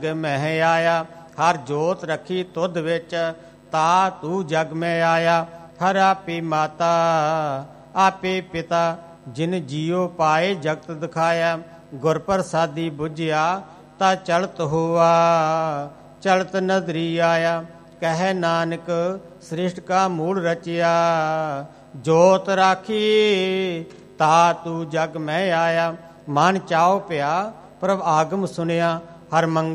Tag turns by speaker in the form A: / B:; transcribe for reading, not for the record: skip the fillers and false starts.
A: ਮਹਿ ਆਇਆ। ਹਰ ਜੋਤ ਰੱਖੀ ਤੁਧ ਵਿੱਚ, ਤਾ ਤੂੰ ਜਗ ਮੈਂ ਆਇਆ। ਹਰ ਆਪੇ ਮਾਤਾ ਆਪੇ ਪਿਤਾ, ਜਿਨ ਜੀਉ ਪਾਏ ਜਗਤ ਦਿਖਾਇਆ। ਗੁਰ ਪ੍ਰਸਾਦੀ ਬੁਝਿਆ ਤਾ ਚਲਤ ਹੋਆ, ਚਲਤ ਨਦਰੀ ਆਇਆ। ਕਹਿ ਨਾਨਕ ਸ੍ਰਿਸ਼ਟ ਕਾ ਮੂਲ ਰਚਿਆ, ਜੋਤ ਰਾਖੀ ਤਾ ਤੂੰ ਜਗ ਮੈਂ ਆਇਆ। ਮਨ ਚਾਉ ਪਿਆ ਪ੍ਰਭ ਆਗਮ ਸੁਨਿਆ, ਹਰ ਮੰਗ